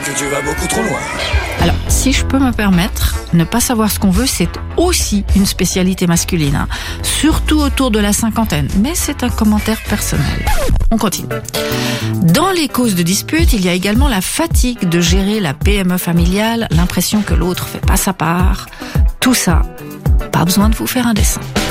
que tu vas beaucoup trop loin. Alors, si je peux me permettre, ne pas savoir ce qu'on veut, c'est aussi une spécialité masculine, hein. Surtout autour de la cinquantaine. Mais c'est un commentaire personnel. On continue. Dans les causes de dispute, il y a également la fatigue de gérer la PME familiale, l'impression que l'autre fait pas sa part. Tout ça, pas besoin de vous faire un dessin.